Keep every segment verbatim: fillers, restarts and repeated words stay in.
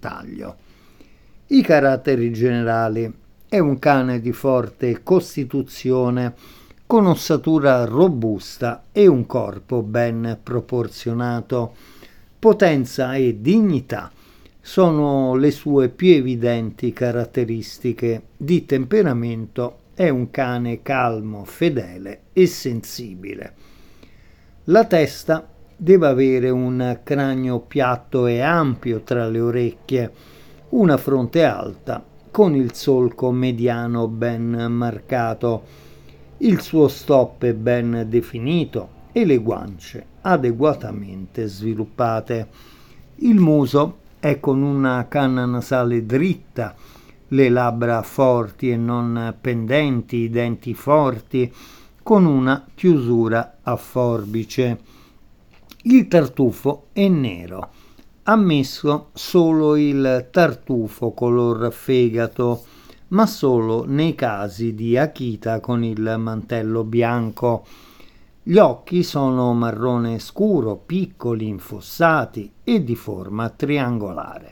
taglio. I caratteri generali: è un cane di forte costituzione, con ossatura robusta e un corpo ben proporzionato. Potenza e dignità sono le sue più evidenti caratteristiche. Di temperamento è un cane calmo, fedele e sensibile. La testa deve avere un cranio piatto e ampio tra le orecchie, una fronte alta con il solco mediano ben marcato, il suo stoppe ben definito e le guance adeguatamente sviluppate. Il muso è con una canna nasale dritta, le labbra forti e non pendenti, i denti forti, con una chiusura a forbice. Il tartufo è nero, ammesso solo il tartufo color fegato, ma solo nei casi di Akita con il mantello bianco. Gli occhi sono marrone scuro, piccoli, infossati e di forma triangolare.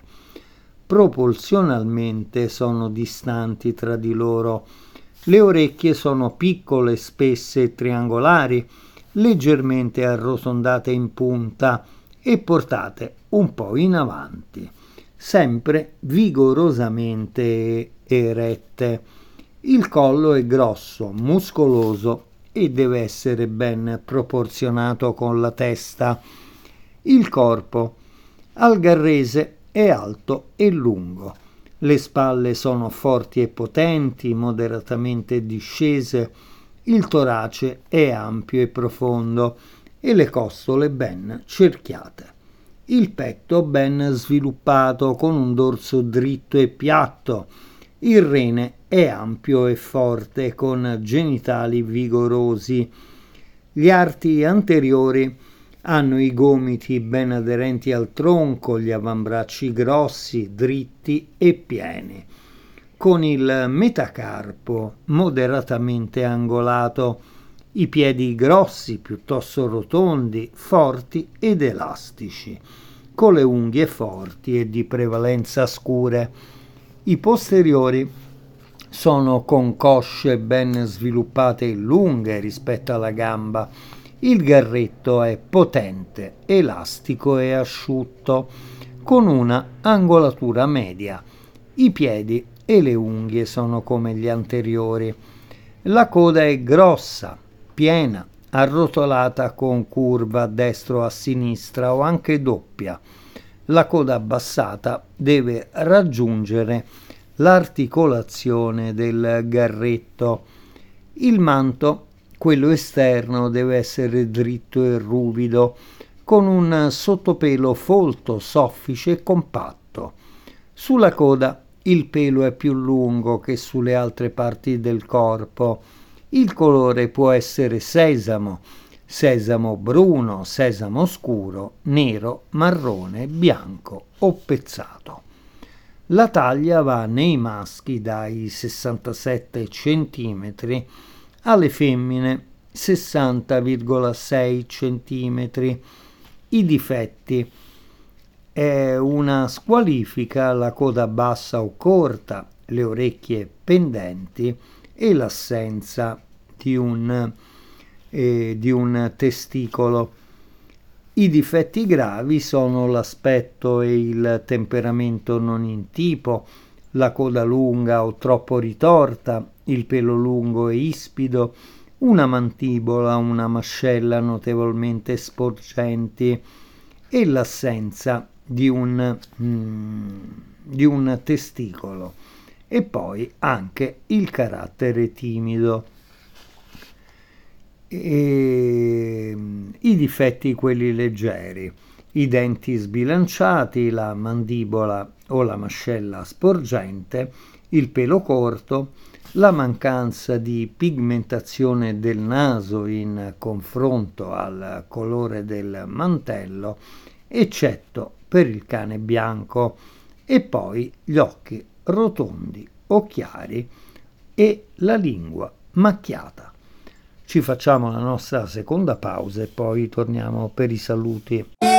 Proporzionalmente sono distanti tra di loro. Le orecchie sono piccole, spesse e triangolari, leggermente arrotondate in punta e portate un po' in avanti, sempre vigorosamente erette. Il collo è grosso, muscoloso e deve essere ben proporzionato con la testa. Il corpo al garrese è alto e lungo. Le spalle sono forti e potenti, moderatamente discese. Il torace è ampio e profondo e le costole ben cerchiate. Il petto ben sviluppato con un dorso dritto e piatto. Il rene è ampio e forte con genitali vigorosi. Gli arti anteriori hanno i gomiti ben aderenti al tronco, gli avambracci grossi, dritti e pieni, con il metacarpo moderatamente angolato, i piedi grossi, piuttosto rotondi, forti ed elastici, con le unghie forti e di prevalenza scure. I posteriori sono con cosce ben sviluppate e lunghe rispetto alla gamba. Il garretto è potente, elastico e asciutto, con una angolatura media. I piedi e le unghie sono come gli anteriori. La coda è grossa, piena, arrotolata con curva a destra o a sinistra o anche doppia. La coda abbassata deve raggiungere l'articolazione del garretto. Il manto, quello esterno, deve essere dritto e ruvido, con un sottopelo folto, soffice e compatto. Sulla coda il pelo è più lungo che sulle altre parti del corpo. Il colore può essere sesamo, sesamo bruno, sesamo scuro, nero, marrone, bianco o pezzato. La taglia va nei maschi dai sessantasette centimetri alle femmine sessanta virgola sei centimetri. I difetti: è una squalifica la coda bassa o corta, le orecchie pendenti e l'assenza di un, eh, di un testicolo. I difetti gravi sono l'aspetto e il temperamento non in tipo, la coda lunga o troppo ritorta, il pelo lungo e ispido, una mantibola, una mascella notevolmente sporgenti e l'assenza di un, mm, di un testicolo, e poi anche il carattere timido. E i difetti, quelli leggeri: i denti sbilanciati, la mandibola o la mascella sporgente, il pelo corto, la mancanza di pigmentazione del naso in confronto al colore del mantello, eccetto per il cane bianco, e poi gli occhi rotondi o chiari e la lingua macchiata. Ci facciamo la nostra seconda pausa e poi torniamo per i saluti.